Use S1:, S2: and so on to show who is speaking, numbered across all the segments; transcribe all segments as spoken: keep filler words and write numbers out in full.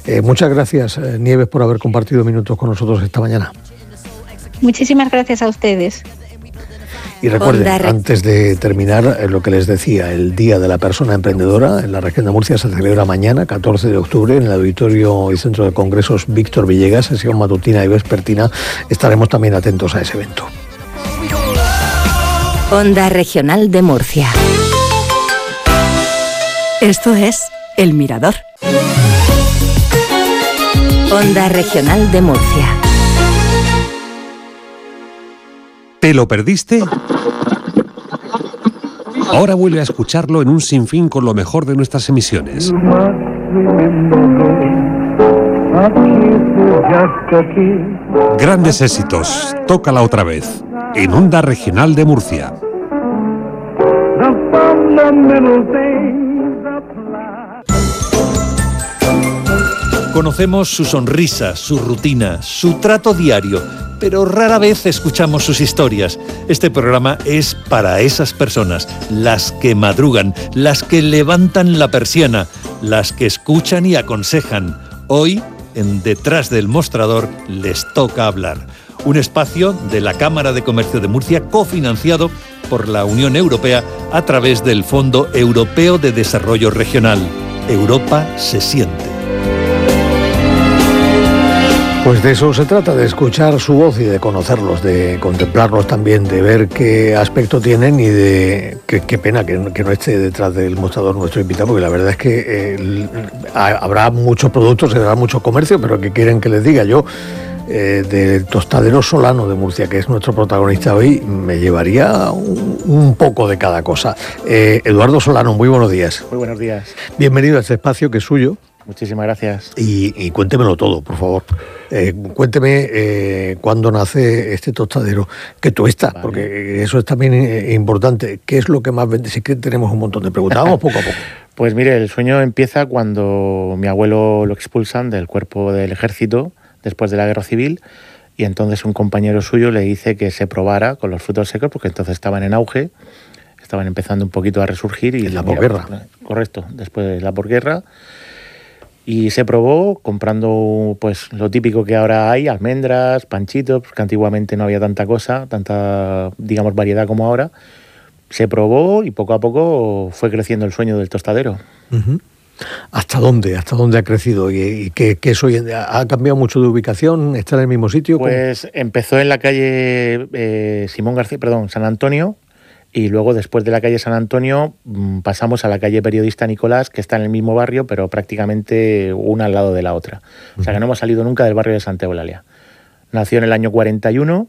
S1: Eh, muchas gracias, eh, Nieves, por haber compartido minutos con nosotros esta mañana.
S2: Muchísimas gracias a ustedes.
S1: Y recuerden, antes de terminar, eh, lo que les decía, el Día de la Persona Emprendedora en la región de Murcia se celebra mañana, catorce de octubre, en el Auditorio y Centro de Congresos Víctor Villegas, sesión matutina y vespertina. Estaremos también atentos a ese evento.
S3: Onda Regional de Murcia. Esto es El Mirador. Onda Regional de Murcia.
S4: ¿Te lo perdiste? Ahora vuelve a escucharlo en un sinfín con lo mejor de nuestras emisiones. Grandes éxitos, tócala otra vez, en Onda Regional de Murcia.
S5: Conocemos su sonrisa, su rutina, su trato diario, pero rara vez escuchamos sus historias. Este programa es para esas personas, las que madrugan, las que levantan la persiana, las que escuchan y aconsejan. Hoy, en Detrás del Mostrador, les toca hablar. Un espacio de la Cámara de Comercio de Murcia cofinanciado por la Unión Europea a través del Fondo Europeo de Desarrollo Regional. Europa se siente.
S1: Pues de eso se trata, de escuchar su voz y de conocerlos, de contemplarlos también, de ver qué aspecto tienen y de qué, qué pena que, que no esté detrás del mostrador nuestro invitado, porque la verdad es que eh, habrá muchos productos, habrá mucho comercio, pero ¿qué quieren que les diga? Yo, eh, del Tostadero Solano de Murcia, que es nuestro protagonista hoy, me llevaría un, un poco de cada cosa. Eh, Eduardo Solano, muy buenos días.
S6: Muy buenos días.
S1: Bienvenido a este espacio que es suyo.
S6: Muchísimas gracias.
S1: Y, y cuéntemelo todo, por favor. Eh, cuénteme eh, cuándo nace este tostadero que tuesta, vale. Porque eso es también eh, importante. ¿Qué es lo que más vende? Si que tenemos un montón de preguntas. Vamos poco a poco.
S6: Pues mire, el sueño empieza cuando mi abuelo lo expulsan del cuerpo del ejército después de la guerra civil, y entonces un compañero suyo le dice que se probara con los frutos secos, porque entonces estaban en auge, estaban empezando un poquito a resurgir. Y
S1: en la posguerra.
S6: Correcto, después de la posguerra. Y se probó comprando pues lo típico que ahora hay, almendras, panchitos, porque antiguamente no había tanta cosa, tanta, digamos, variedad como ahora. Se probó y poco a poco fue creciendo el sueño del tostadero.
S1: Uh-huh. ¿Hasta dónde? ¿Hasta dónde ha crecido? ¿Y, y qué, qué es hoy en día? ¿Ha cambiado mucho de ubicación? ¿Está en el mismo sitio?
S6: Pues ¿cómo? Empezó en la calle eh, Simón García, perdón, San Antonio. Y luego, después de la calle San Antonio, pasamos a la calle Periodista Nicolás, que está en el mismo barrio, pero prácticamente una al lado de la otra. O sea, que no hemos salido nunca del barrio de Santa Eulalia. Nació en el año cuarenta y uno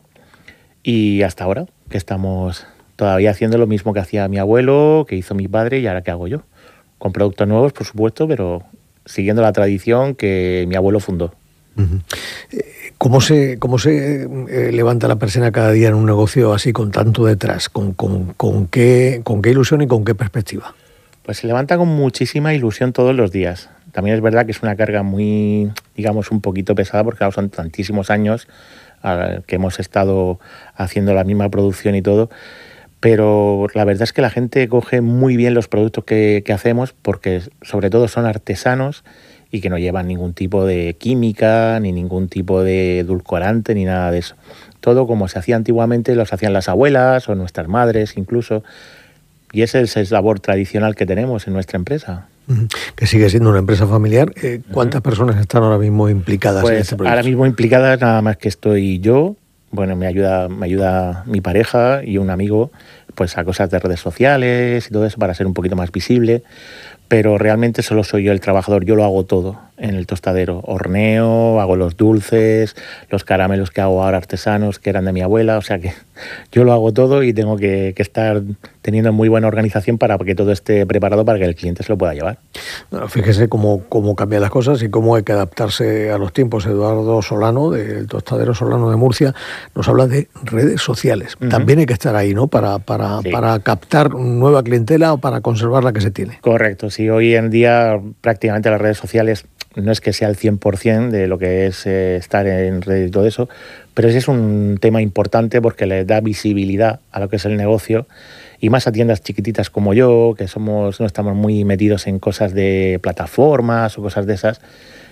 S6: y hasta ahora, que estamos todavía haciendo lo mismo que hacía mi abuelo, que hizo mi padre y ahora que hago yo. Con productos nuevos, por supuesto, pero siguiendo la tradición que mi abuelo fundó.
S1: Uh-huh. ¿Cómo se, cómo se eh, levanta la persiana cada día en un negocio así con tanto detrás? ¿Con, con, con, qué, ¿Con qué ilusión y con qué perspectiva?
S6: Pues se levanta con muchísima ilusión todos los días. También es verdad que es una carga muy, digamos, un poquito pesada, porque claro, son tantísimos años uh, que hemos estado haciendo la misma producción y todo. Pero la verdad es que la gente coge muy bien los productos que, que hacemos, porque sobre todo son artesanos y que no llevan ningún tipo de química, ni ningún tipo de edulcorante, ni nada de eso. Todo como se hacía antiguamente, los hacían las abuelas o nuestras madres incluso. Y ese es el sabor tradicional que tenemos en nuestra empresa.
S1: Uh-huh. Que sigue siendo una empresa familiar. Eh, ¿Cuántas uh-huh. personas están ahora mismo implicadas
S6: pues
S1: en este proyecto?
S6: Ahora mismo implicadas nada más que estoy yo. Bueno, me ayuda, me ayuda mi pareja y un amigo pues a cosas de redes sociales y todo eso para ser un poquito más visible. Pero realmente solo soy yo el trabajador, yo lo hago todo en el tostadero. Horneo, hago los dulces, los caramelos que hago ahora artesanos, que eran de mi abuela, o sea que yo lo hago todo y tengo que, que estar teniendo muy buena organización para que todo esté preparado para que el cliente se lo pueda llevar.
S1: Bueno, fíjese cómo, cómo cambian las cosas y cómo hay que adaptarse a los tiempos. Eduardo Solano, del Tostadero Solano de Murcia, nos habla de redes sociales. Uh-huh. También hay que estar ahí, ¿no? Para, para, sí. para captar nueva clientela o para conservar la que se tiene.
S6: Correcto, sí. Hoy en día prácticamente las redes sociales no es que sea el cien por ciento de lo que es eh, estar en redes y todo eso, pero ese es un tema importante porque le da visibilidad a lo que es el negocio, y más a tiendas chiquititas como yo, que somos no estamos muy metidos en cosas de plataformas o cosas de esas,